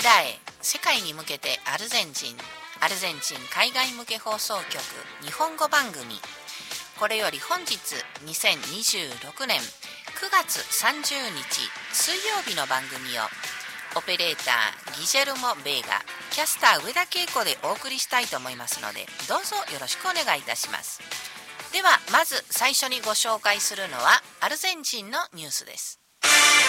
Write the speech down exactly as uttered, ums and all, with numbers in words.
ダエ、世界に向けてアルゼンチン、アルゼンチン海外向け放送局日本語番組。これより本日にせんにじゅうろくねんくがつさんじゅうにち水曜日の番組をオペレーターギジェルモ・ベーガ、キャスター上田恵子でお送りしたいと思いますので、どうぞよろしくお願いいたします。ではまず最初にご紹介するのはアルゼンチンのニュースです。